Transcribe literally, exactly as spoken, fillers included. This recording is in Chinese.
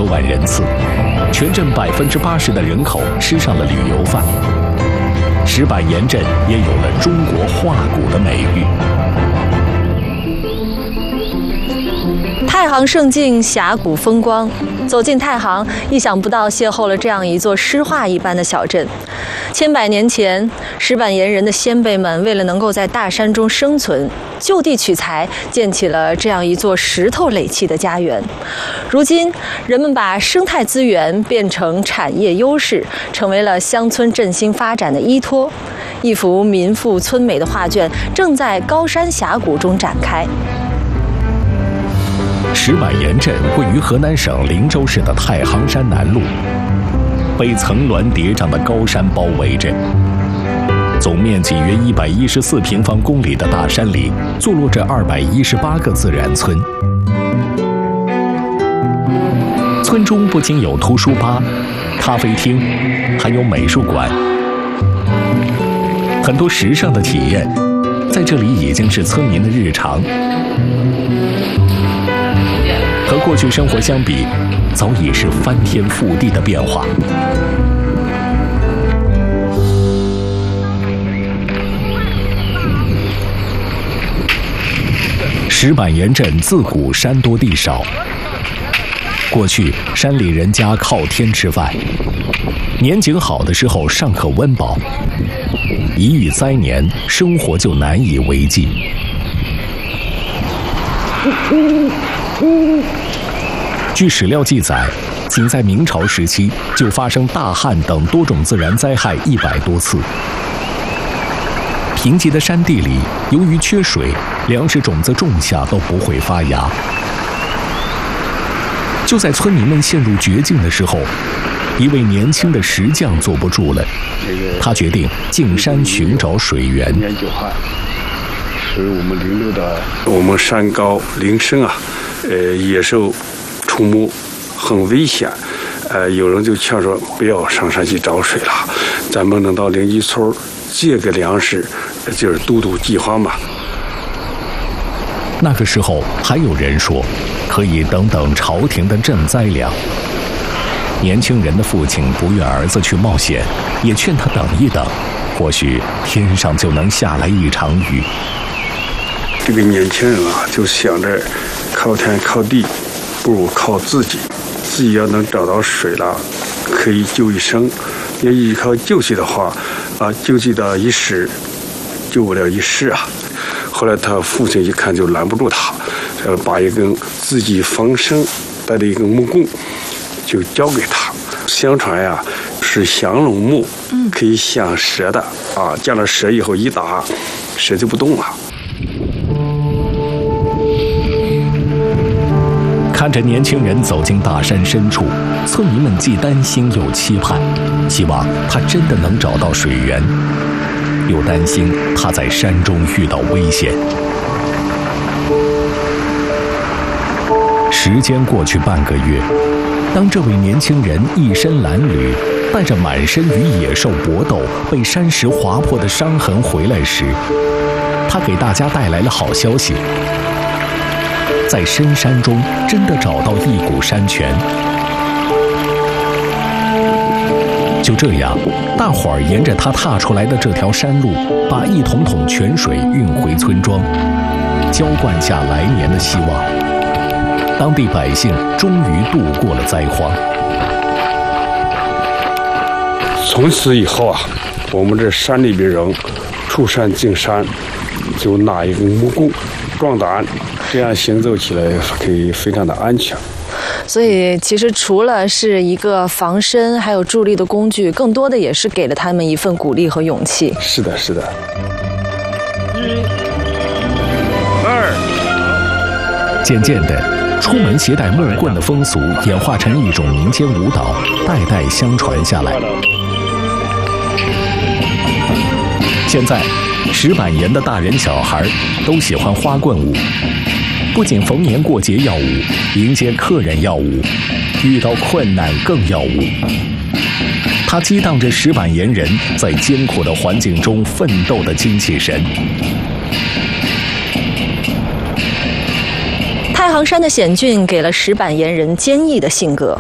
多万人次，全镇百分之八十的人口吃上了旅游饭。石板岩镇也有了中国画骨的美誉。 太行胜境，峡谷风光。走进太行，意想不到邂逅了这样一座诗画一般的小镇。千百年前，石板岩人的先辈们为了能够在大山中生存，就地取材，建起了这样一座石头垒砌的家园。如今，人们把生态资源变成产业优势，成为了乡村振兴发展的依托。一幅民富村美的画卷正在高山峡谷中展开。 石板岩镇位于河南省灵州市的太行山南麓，被层峦叠嶂的高山包围着。总面积约一百一十四平方公里的大山里，坐落着二百一十八个自然村。村中不仅有图书吧、咖啡厅，还有美术馆。很多时尚的体验，在这里已经是村民的日常。和过去生活相比，早已是翻天覆地的变化。石板岩镇自古山多地少，过去山里人家靠天吃饭，年景好的时候尚可温饱，一遇灾年，生活就难以为继。据史料记载，仅在明朝时期就发生大旱等多种自然灾害一百多次。贫瘠的山地里，由于缺水，粮食种子种下都不会发芽。就在村民们陷入绝境的时候，一位年轻的石匠坐不住了，他决定进山寻找水源。 所以我们灵州的，我们山高林深啊，呃，野兽出没很危险，呃，有人就劝说不要上山去找水了，咱们能到邻居村借个粮食，就是渡渡饥荒嘛。 那个时候还有人说，可以等等朝廷的赈灾粮。年轻人的父亲不愿儿子去冒险，也劝他等一等，或许天上就能下来一场雨。 这个年轻人啊，就想着靠天靠地，不如靠自己。自己要能找到水了，可以救一生；要依靠救济的话，啊，救济到一时，救不了一世啊。后来他父亲一看就拦不住他，呃，把一根自己防身带的一根木棍，就交给他。相传呀，是降龙木，可以降蛇的啊。见了蛇以后一打，蛇就不动了。 看着年轻人走进大山深处，村民们既担心又期盼，希望他真的能找到水源，又担心他在山中遇到危险。时间过去半个月，当这位年轻人一身褴褛，带着满身与野兽搏斗、被山石划破的伤痕回来时，他给大家带来了好消息。在深山中真的找到一股山泉。就这样，大伙儿沿着他踏出来的这条山路，把一桶桶泉水运回村庄，浇灌下来年的希望。当地百姓终于度过了灾荒。 从此以后啊，我们这山里边人出山进山，就拿一根木棍壮胆，这样行走起来可以非常的安全。 所以其实除了是一个防身还有助力的工具，更多的也是给了他们一份鼓励和勇气。 是的，是的。 一、二。 渐渐的，出门携带木棍的风俗演化成一种民间舞蹈，代代相传下来。现在，石板岩的大人小孩都喜欢花棍舞。不仅逢年过节要舞，迎接客人要舞，遇到困难更要舞。它激荡着石板岩人在艰苦的环境中奋斗的精气神。 太行山的险峻给了石板岩人坚毅的性格，